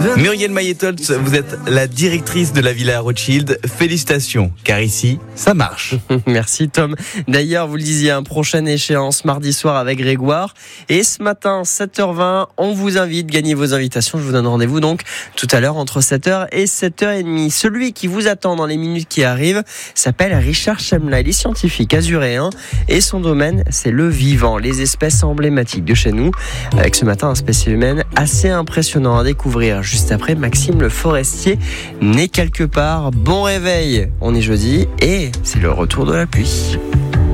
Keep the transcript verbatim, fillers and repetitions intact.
Muriel Mayetol, vous êtes la directrice de la Villa Rothschild. Félicitations, car ici, ça marche. Merci Tom. D'ailleurs, vous le disiez, un prochaine échéance mardi soir avec Grégoire. Et ce matin, sept heures vingt, on vous invite, gagnez vos invitations. Je vous donne rendez-vous donc tout à l'heure entre sept heures et sept heures trente. Celui qui vous attend dans les minutes qui arrivent s'appelle Richard Chemla. Il est scientifique azuréen et son domaine, c'est le vivant, les espèces emblématiques de chez nous. Avec ce matin, un spécimen assez impressionnant à découvrir. Juste après, Maxime le Forestier né quelque part. Bon réveil, on est jeudi et c'est le retour de la pluie.